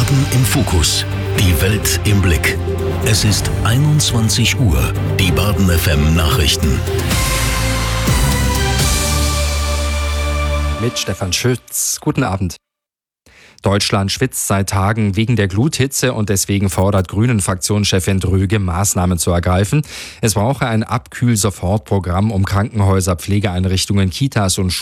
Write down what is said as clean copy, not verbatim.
Baden im Fokus. Die Welt im Blick. Es ist 21 Uhr. Die Baden FM Nachrichten. Mit Stefan Schütz. Guten Abend. Deutschland schwitzt seit Tagen wegen der Gluthitze und deswegen fordert Grünen-Fraktionschefin Dröge, Maßnahmen zu ergreifen. Es brauche ein Abkühl-Sofortprogramm, um Krankenhäuser, Pflegeeinrichtungen, Kitas und